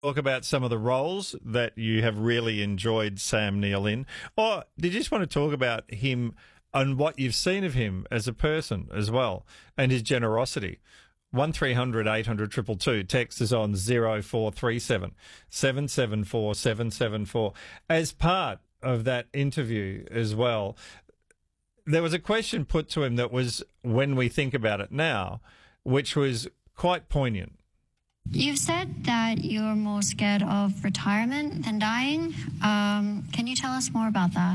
Talk about some of the roles that you have really enjoyed Sam Neill in, or did you just want to talk about him and what you've seen of him as a person as well, and his generosity? 1300 800 222. Text is on 0437 774 774. As part of that interview as well, there was a question put to him that was, when we think about it now, which was quite poignant. You've said that you're more scared of retirement than dying. Can you tell us more about that?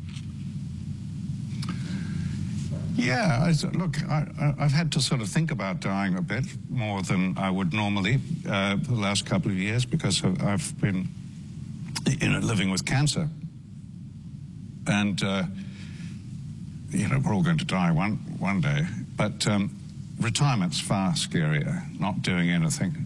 Yeah, look, I've had to sort of think about dying a bit more than I would normally for the last couple of years, because I've been, living with cancer. And, we're all going to die one day. But retirement's far scarier, not doing anything,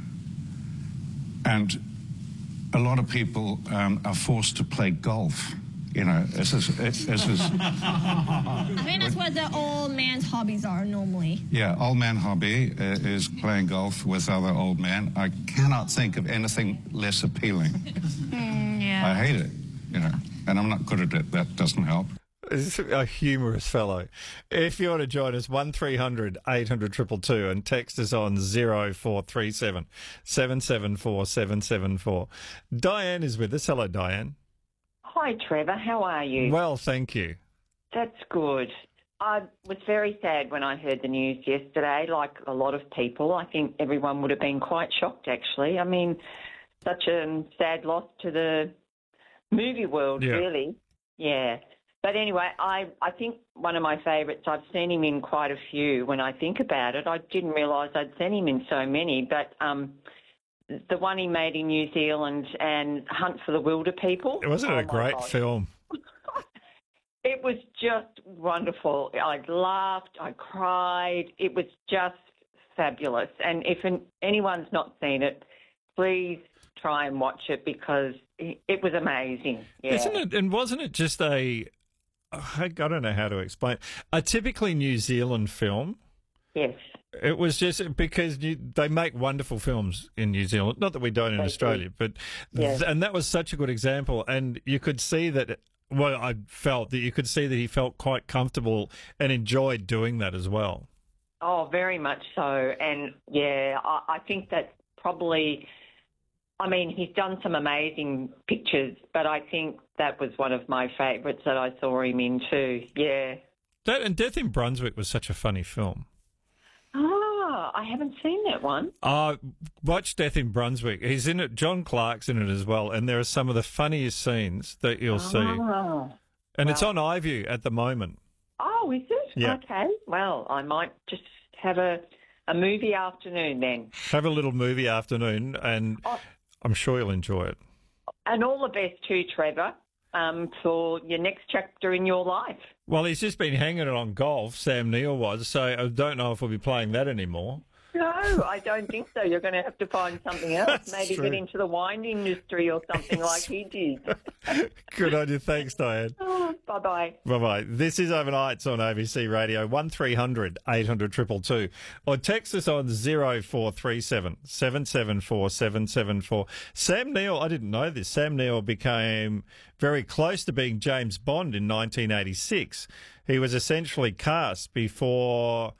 And a lot of people are forced to play golf. This is I think that's what the old man's hobbies are normally. Yeah, old man hobby is playing golf with other old men. I cannot think of anything less appealing. Yeah. I hate it, and I'm not good at it. That doesn't help. He's a humorous fellow. If you want to join us, 1300 800 222, and text us on 0437 774 774. Diane is with us. Hello, Diane. Hi, Trevor. How are you? Well, thank you. That's good. I was very sad when I heard the news yesterday, like a lot of people. I think everyone would have been quite shocked, actually. I mean, such a sad loss to the movie world, really. Yeah. But anyway, I think one of my favourites, I've seen him in quite a few when I think about it. I didn't realise I'd seen him in so many, but the one he made in New Zealand and Hunt for the Wilder People. Wasn't it a great film? It was just wonderful. I laughed, I cried. It was just fabulous. And if anyone's not seen it, please try and watch it, because it was amazing. Yeah. Isn't it? And wasn't it just I don't know how to explain, a typically New Zealand film? Yes. It was just because they make wonderful films in New Zealand. Not that we don't in Australia, but and that was such a good example. And you could see that. Well, I felt that you could see that he felt quite comfortable and enjoyed doing that as well. Oh, very much so. And yeah, I think that's probably. I mean, he's done some amazing pictures, but I think that was one of my favourites that I saw him in too. Yeah. That and Death in Brunswick was such a funny film. Oh, I haven't seen that one. Watch Death in Brunswick. He's in it. John Clark's in it as well, and there are some of the funniest scenes that you'll see. And it's on iView at the moment. Oh, is it? Yeah. Okay. Well, I might just have a movie afternoon then. Have a little movie afternoon, and I'm sure you'll enjoy it. And all the best too, Trevor, for your next chapter in your life. Well, he's just been hanging it on golf, Sam Neill was, so I don't know if we'll be playing that anymore. No, I don't think so. You're going to have to find something else. Maybe get into the wine industry or something like he did. Good on you. Thanks, Diane. Oh, bye-bye. Bye-bye. This is Overnights on ABC Radio, 1300 800 222. Or text us on 0437 774 774. Sam Neill, I didn't know this, Sam Neill became very close to being James Bond in 1986. He was essentially cast before...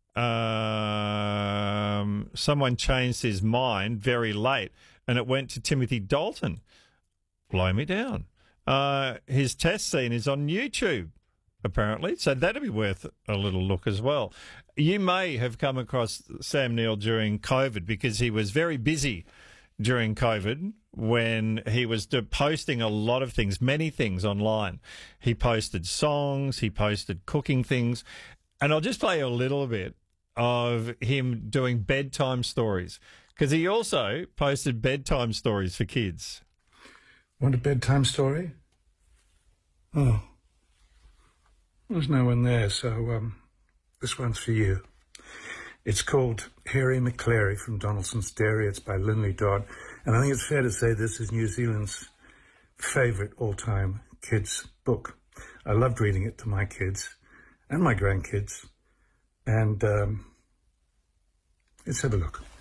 someone changed his mind very late, and it went to Timothy Dalton. Blow me down. His test scene is on YouTube, apparently, so that'd be worth a little look as well. You may have come across Sam Neill during COVID, because he was very busy during COVID when he was posting a lot of things, many things online. He posted songs, he posted cooking things, and I'll just play you a little bit of him doing bedtime stories, because he also posted bedtime stories for kids. Want a bedtime story? Oh. There's no one there, so this one's for you. It's called Harry McClary from Donaldson's Dairy. It's by Linley Dodd. And I think it's fair to say this is New Zealand's favourite all-time kids' book. I loved reading it to my kids and my grandkids. And let's have a look.